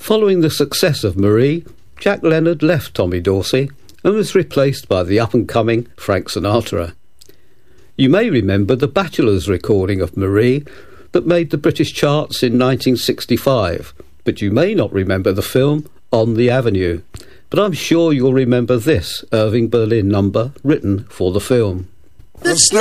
Following the success of Marie, Jack Leonard left Tommy Dorsey and was replaced by the up-and-coming Frank Sinatra. You may remember the Bachelors recording of Marie that made the British charts in 1965, but you may not remember the film On the Avenue. But I'm sure you'll remember this Irving Berlin number written for the film.